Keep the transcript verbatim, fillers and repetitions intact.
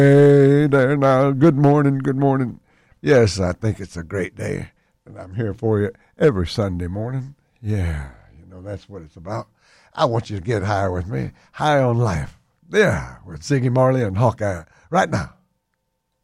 Hey there now. Good morning. Good morning. Yes, I think it's a great day, and I'm here for you every Sunday morning. Yeah, you know, that's what it's about. I want you to get higher with me, high on life. Yeah, with Ziggy Marley and Hawkeye right now.